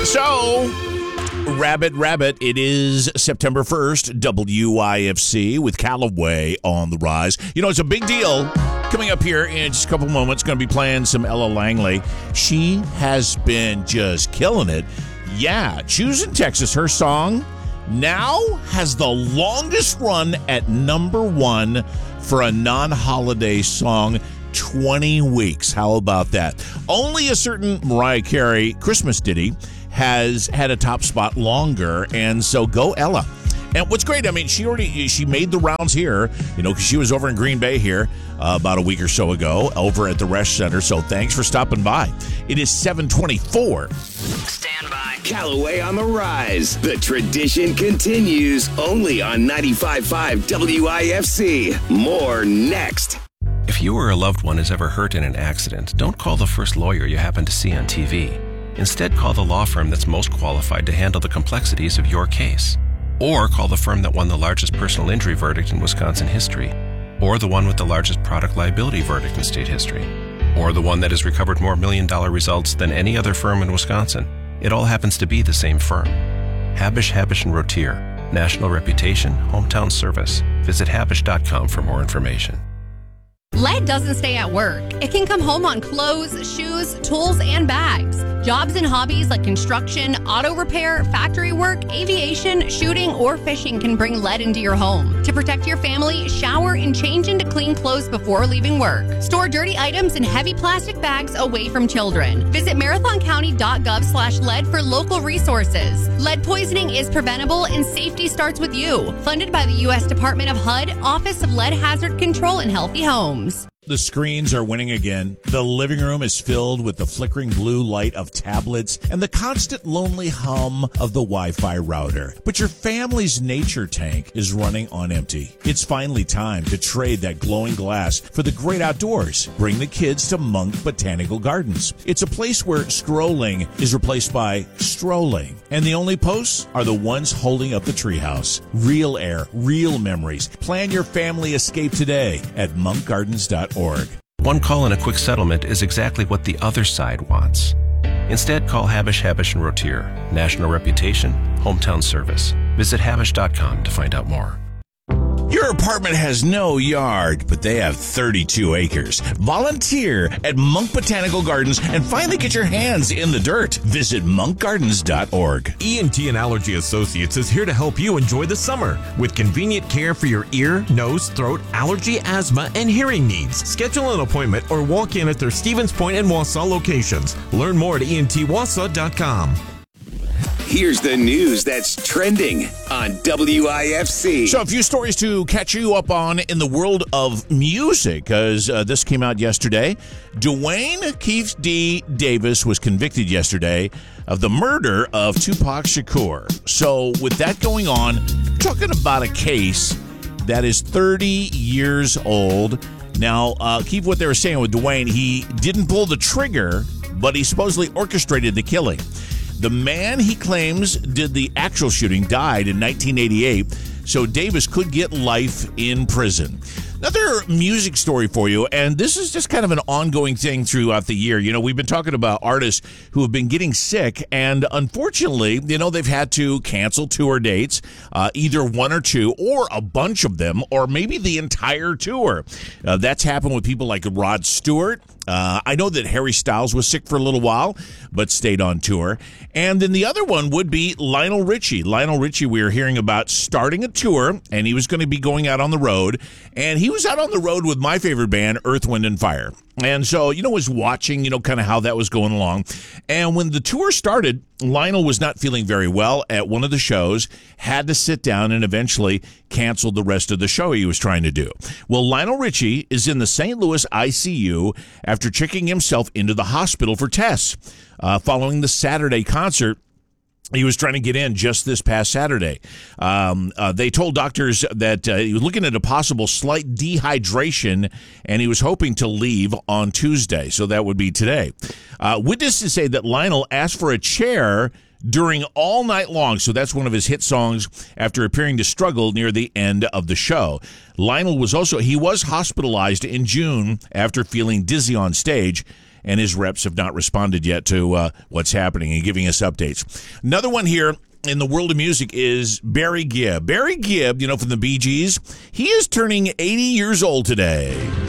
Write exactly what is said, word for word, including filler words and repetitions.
So, Rabbit Rabbit, it is September first, W I F C with Callaway on the rise. You know, it's a big deal. Coming up here in just a couple moments, going to be playing some Ella Langley. She has been just killing it. Yeah, Choosing Texas, her song, now has the longest run at number one for a non-holiday song, twenty weeks. How about that? Only a certain Mariah Carey Christmas ditty has had a top spot longer, and so go Ella. And what's great, I mean, she already, she made the rounds here, you know, because she was over in Green Bay here uh, about a week or so ago, over at the Resch Center, so thanks for stopping by. It is seven twenty-four. Stand by. Callaway on the rise. The tradition continues only on ninety-five point five W I F C. More next. If you or a loved one is ever hurt in an accident, don't call the first lawyer you happen to see on T V. Instead, call the law firm that's most qualified to handle the complexities of your case. Or call the firm that won the largest personal injury verdict in Wisconsin history. Or the one with the largest product liability verdict in state history. Or the one that has recovered more million-dollar results than any other firm in Wisconsin. It all happens to be the same firm. Habush, Habush and Rotier. National reputation, hometown service. Visit habush dot com for more information. Lead doesn't stay at work. It can come home on clothes, shoes, tools, and bags. Jobs and hobbies like construction, auto repair, factory work, aviation, shooting, or fishing can bring lead into your home. To protect your family, shower and change into clean clothes before leaving work. Store dirty items in heavy plastic bags away from children. Visit marathon county dot gov slash lead for local resources. Lead poisoning is preventable and safety starts with you. Funded by the U S Department of H U D, Office of Lead Hazard Control and Healthy Homes. The screens are winning again. The living room is filled with the flickering blue light of tablets and the constant lonely hum of the Wi-Fi router. But your family's nature tank is running on empty. It's finally time to trade that glowing glass for the great outdoors. Bring the kids to Monk Botanical Gardens. It's a place where scrolling is replaced by strolling. And the only posts are the ones holding up the treehouse. Real air, real memories. Plan your family escape today at monk gardens dot org. One call and a quick settlement is exactly what the other side wants. Instead, call Habush, Habush and Rotier. National reputation, hometown service. Visit habush dot com to find out more. Your apartment has no yard, but they have thirty-two acres. Volunteer at Monk Botanical Gardens and finally get your hands in the dirt. Visit monk gardens dot org. E N T and Allergy Associates is here to help you enjoy the summer with convenient care for your ear, nose, throat, allergy, asthma, and hearing needs. Schedule an appointment or walk in at their Stevens Point and Wausau locations. Learn more at E N T wausau dot com. Here's the news that's trending on W I F C. So a few stories to catch you up on in the world of music, because uh, this came out yesterday. Dwayne Keith D. Davis was convicted yesterday of the murder of Tupac Shakur. So with that going on, talking about a case that is thirty years old. Now, uh, keep what they were saying with Dwayne. He didn't pull the trigger, but he supposedly orchestrated the killing. The man he claims did the actual shooting died in nineteen eighty-eight, so Davis could get life in prison. Another music story for you, and this is just kind of an ongoing thing throughout the year. You know, we've been talking about artists who have been getting sick, and unfortunately, you know, they've had to cancel tour dates, uh, either one or two, or a bunch of them, or maybe the entire tour. Uh, that's happened with people like Rod Stewart. Uh, I know that Harry Styles was sick for a little while, but stayed on tour. And then the other one would be Lionel Richie. Lionel Richie, we were hearing about starting a tour, and he was going to be going out on the road. And he was out on the road with my favorite band, Earth, Wind and Fire. And so, you know, was watching, you know, kind of how that was going along. And when the tour started, Lionel was not feeling very well at one of the shows, had to sit down and eventually canceled the rest of the show he was trying to do. Well, Lionel Richie is in the Saint Louis I C U after checking himself into the hospital for tests. Uh, following the Saturday concert, he was trying to get in just this past Saturday. Um, uh, they told doctors that uh, he was looking at a possible slight dehydration, and he was hoping to leave on Tuesday. So that would be today. Uh, witnesses say that Lionel asked for a chair during all night long. So that's one of his hit songs after appearing to struggle near the end of the show. Lionel was also, he was hospitalized in June after feeling dizzy on stage. and his reps have not responded yet to uh, what's happening and giving us updates. Another one here in the world of music is Barry Gibb. Barry Gibb, you know, from the Bee Gees, he is turning eighty years old today.